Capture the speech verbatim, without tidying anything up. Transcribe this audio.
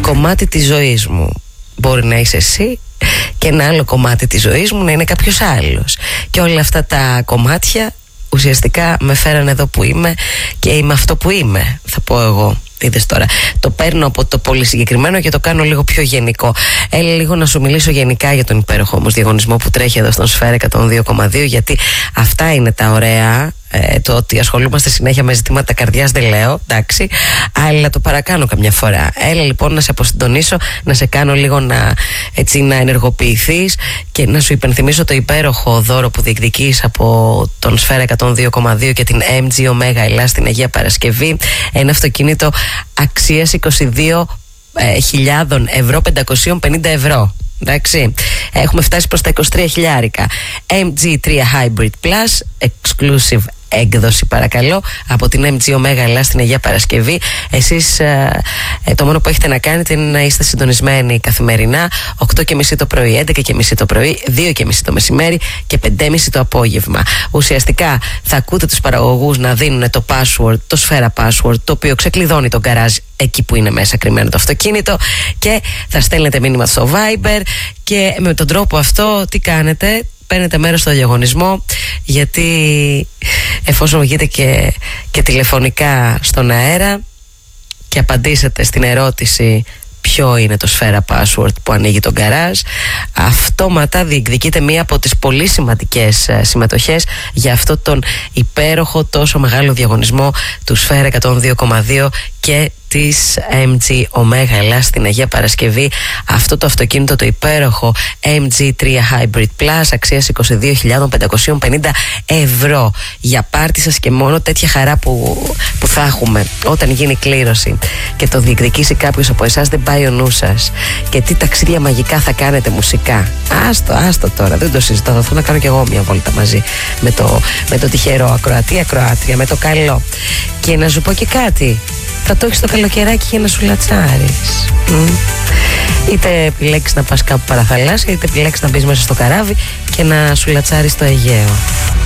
κομμάτι της ζωής μου μπορεί να είσαι εσύ και ένα άλλο κομμάτι της ζωής μου να είναι κάποιος άλλος. Και όλα αυτά τα κομμάτια ουσιαστικά με φέραν εδώ που είμαι και είμαι αυτό που είμαι, θα πω εγώ. Είδες τώρα, το παίρνω από το πολύ συγκεκριμένο και το κάνω λίγο πιο γενικό. Έλα λίγο να σου μιλήσω γενικά για τον υπέροχο όμως διαγωνισμό που τρέχει εδώ στον Σφαίρα εκατόν δύο κόμμα δύο, γιατί αυτά είναι τα ωραία. Ε, το ότι ασχολούμαστε συνέχεια με ζητήματα καρδιάς δεν λέω, εντάξει, αλλά το παρακάνω καμιά φορά. Έλα λοιπόν να σε αποσυντονίσω, να σε κάνω λίγο να, έτσι, να ενεργοποιηθείς και να σου υπενθυμίσω το υπέροχο δώρο που διεκδικείς από τον Σφαίρα εκατόν δύο κόμμα δύο και την εμ τζι Omega Ελλάς στην Αγία Παρασκευή. Ένα αυτοκίνητο αξίας είκοσι δύο χιλιάδες ευρώ, πεντακόσια πενήντα ευρώ. Εντάξει, έχουμε φτάσει προς τα είκοσι τρία χιλιάρικα. εμ τζι τρία Hybrid Plus, exclusive έκδοση παρακαλώ, από την εμ τζι Omega Ελλάς στην Αγία Παρασκευή. Εσείς ε, ε, το μόνο που έχετε να κάνετε είναι να είστε συντονισμένοι καθημερινά οκτώ και μισή το πρωί, έντεκα και μισή το πρωί, δύο και μισή το μεσημέρι και πέντε και μισή το απόγευμα. Ουσιαστικά θα ακούτε τους παραγωγούς να δίνουν το password, το Σφαίρα password, το οποίο ξεκλειδώνει τον γκαράζ εκεί που είναι μέσα κρυμμένο το αυτοκίνητο, και θα στέλνετε μήνυμα στο Viber και με τον τρόπο αυτό τι κάνετε? Παίρνετε μέρος στο διαγωνισμό, γιατί εφόσον βγείτε και, και τηλεφωνικά στον αέρα και απαντήσετε στην ερώτηση ποιο είναι το Σφαίρα password που ανοίγει τον γκαράζ, αυτόματα διεκδικείτε μία από τις πολύ σημαντικές συμμετοχές για αυτό τον υπέροχο τόσο μεγάλο διαγωνισμό του Σφαίρα εκατόν δύο κόμμα δύο και της εμ τζι Omega Ελλάς στην Αγία Παρασκευή. Αυτό το αυτοκίνητο το υπέροχο εμ τζι τρία Hybrid Plus αξίας είκοσι δύο χιλιάδες πεντακόσια πενήντα ευρώ. Για πάρτι σας και μόνο, τέτοια χαρά που, που θα έχουμε όταν γίνει κλήρωση και το διεκδικήσει κάποιος από εσάς, δεν πάει ο νου σας. Και τι ταξίδια μαγικά θα κάνετε μουσικά. Άστο, άστο τώρα, δεν το συζητώ. Θα θέλω να κάνω κι εγώ μια βόλτα μαζί με το, με το τυχερό ακροατή, ακροάτρια, με το καλό. Και να σου πω και κάτι. Θα το έχεις το καλοκαιράκι για να σου λατσάρεις. Mm. Είτε επιλέξεις να πας κάπου παραθαλάσσια, είτε επιλέξεις να μπεις μέσα στο καράβι και να σου λατσάρεις το Αιγαίο.